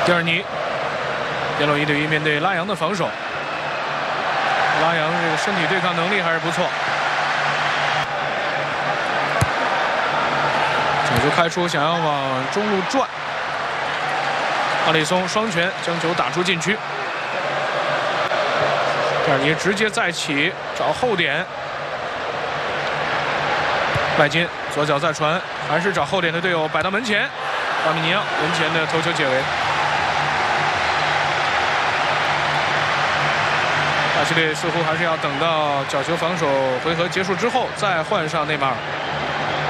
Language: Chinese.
蒂尔尼，边路1对1面对拉扬的防守。拉扬这个身体对抗能力还是不错。角球开出，想要往中路转。阿里松双拳将球打出禁区。蒂尔尼直接再起找后点。麦金左脚再传，还是找后点的队友摆到门前。巴米尼奥门前的头球解围。巴西队似乎还是要等到角球防守回合结束之后再换上内马尔。